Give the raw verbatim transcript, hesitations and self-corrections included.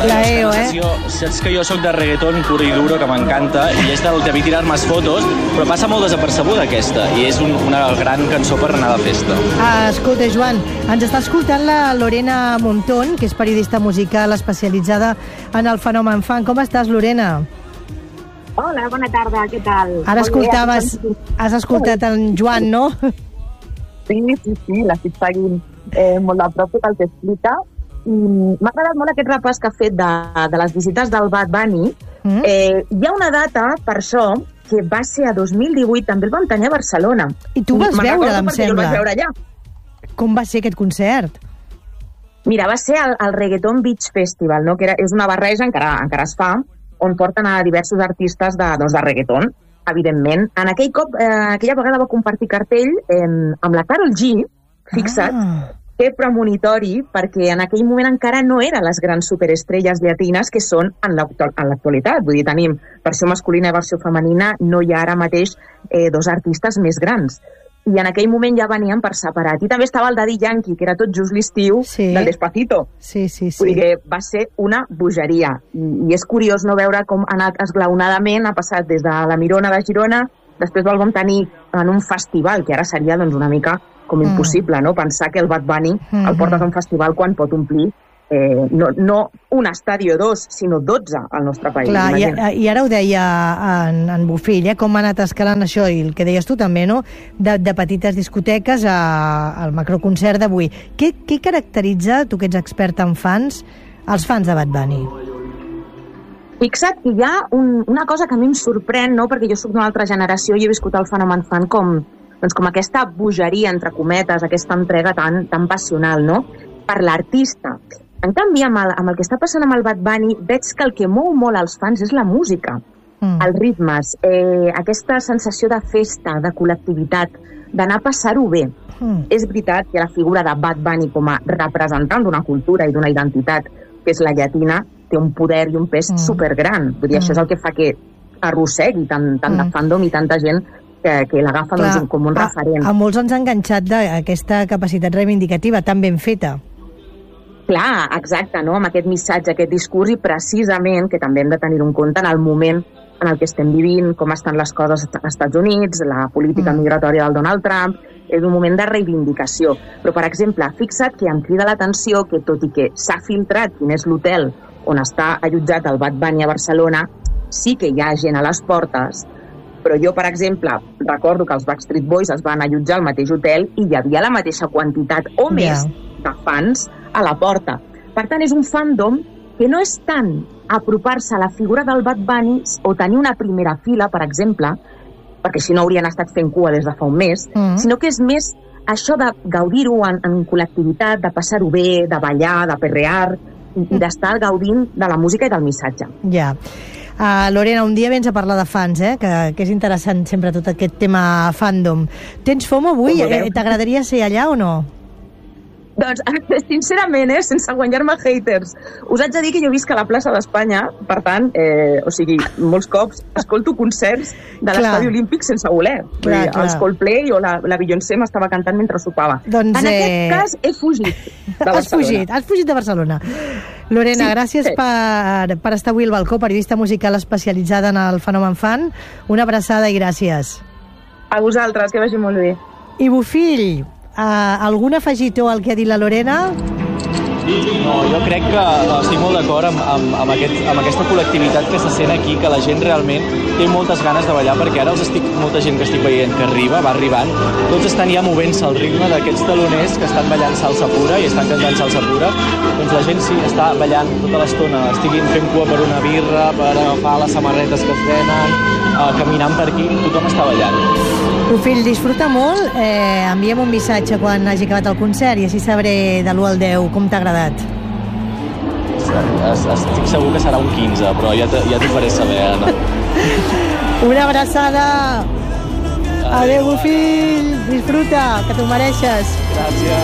La E O, eh? Saps que jo sóc de reggaeton pur i duro, que m'encanta, i és del que vi tirar més fotos, però passa molt desapercebuda aquesta, i és un, una gran cançó per anar de festa. Ah, escolta, Joan, ens està escoltant la Lorena Montón, que és periodista musical especialitzada en el fenomen fan. Com estàs, Lorena? Hola, bona tarda, què tal? Ara escoltaves, has escoltat en Joan, no? Sí, sí, sí, l'estic seguint eh, molt de prop que el t'explica. M'ha agradat molt aquest repàs que ha fet de, de les visites del Bad Bunny. Mm. Eh, hi ha una data, per això, que va ser a dos mil divuit, també el vam tenir a Barcelona. I tu vas veure, em sembla. Jo el vaig veure allà. Com va ser aquest concert? Mira, va ser el, el Reggaeton Beach Festival, no? Que era, és una barreja, encara, encara es fa, on porten a diversos artistes de, doncs, de reggaeton, evidentment. En aquell cop, eh, aquella vegada va compartir cartell eh, amb la Karol G, fixa't, ah. que premonitori, perquè en aquell moment encara no eren les grans superestrelles llatines que són en l'actualitat. Vull dir, tenim versió masculina i versió femenina, no hi ha ara mateix eh, dos artistes més grans. I en aquell moment ja venien per separat. I també estava el Daddy Yankee, que era tot just l'estiu sí. del Despacito. Sí, sí, sí. Vull dir que va ser una bogeria. I, I és curiós no veure com ha anat esglaonadament, ha passat des de la Mirona de Girona, després el vam tenir en un festival, que ara seria doncs, una mica com impossible, no? Pensar que el Bad Bunny mm-hmm. el portes a un festival quan pot omplir Eh, no, no un estadi o dos, sinó dotze al nostre país. Clar, i, i ara ho deia en, en Bofill, eh, com ha anat escalant això, i el que deies tu també, no? De, de petites discoteques a, al macroconcert d'avui. Què, què caracteritza, tu que ets expert en fans, els fans de Bad Bunny? Fixa't que hi ha un, una cosa que a mi em sorprèn, no? Perquè jo soc d'una altra generació i he viscut el fenomen fan com, doncs com aquesta bogeria, entre cometes, aquesta entrega tan, tan passional, no? Per l'artista. En canvi, amb el, amb el que està passant amb el Bad Bunny, veig que el que mou molt als fans és la música, mm. els ritmes, eh, aquesta sensació de festa, de col·lectivitat, d'anar a passar-ho bé. Mm. És veritat que la figura de Bad Bunny com a representant d'una cultura i d'una identitat, que és la llatina, té un poder i un pes mm. supergran. Vull dir, mm. això és el que fa que arrossegui tant, tant mm. de fandom i tanta gent que, que l'agafa doncs, com un a, referent. A molts ens ha enganxat d'aquesta capacitat reivindicativa tan ben feta. Clar, exacte, no? Amb aquest missatge, aquest discurs, i precisament, que també hem de tenir en compte en el moment en el que estem vivint, com estan les coses als Estats Units, la política mm. migratòria del Donald Trump, és un moment de reivindicació. Però, per exemple, fixa't que em crida l'atenció que, tot i que s'ha filtrat quin és l'hotel on està allotjat el Bad Bunny a Barcelona, sí que hi ha gent a les portes, però jo, per exemple, recordo que els Backstreet Boys es van allotjar al mateix hotel i hi havia la mateixa quantitat o més yeah. de fans a la porta. Per tant, és un fandom que no és tant apropar-se a la figura del Bad Bunny o tenir una primera fila, per exemple, perquè si no haurien estat fent cua des de fa un mes, mm. sinó que és més això de gaudir-ho en, en col·lectivitat, de passar-ho bé, de ballar, de perrear, i, i d'estar gaudint de la música i del missatge. Ja. Uh, Lorena, un dia vens a parlar de fans, eh? que, que és interessant sempre tot aquest tema fandom. Tens FOMO avui? Eh, T'agradaria ser allà o no? Doncs, sincerament, eh, sense guanyar-me haters, us haig de dir que jo visc a la plaça d'Espanya, per tant, eh, o sigui, molts cops escolto concerts de l'Estadi Olímpic sense voler. Clar, dir, clar. Els Coldplay o la, la Beyoncé m'estava cantant mentre sopava. Doncs, en eh... aquest cas, he fugit de Barcelona. Has fugit, has fugit de Barcelona. Lorena, sí, gràcies sí. Per, per estar avui al balcó, periodista musical especialitzada en el fenomen fan. Una abraçada i gràcies. A vosaltres, que vagi molt bé. I Bofill, Uh, algun afegitó al que ha dit la Lorena? No, jo crec que estic molt d'acord amb, amb, amb, aquest, amb aquesta col·lectivitat que se sent aquí, que la gent realment té moltes ganes de ballar, perquè ara els estic, molta gent que estic veient que arriba, va arribant, tots estan ja movent-se al ritme d'aquests taloners que estan ballant salsa pura i estan cantant salsa pura. Doncs la gent sí, està ballant tota l'estona, estiguin fent cua per una birra, per agafar les samarretes que es venen, uh, caminant per aquí, tothom està ballant. Bofill, disfruta molt, eh, enviem un missatge quan hagi acabat el concert i així sabré de l'u al deu com t'ha agradat. Estic segur que serà un quinze, però ja t'ho faré saber, Anna. Una abraçada! Adéu, Bofill! Disfruta, que t'ho mereixes! Gràcies!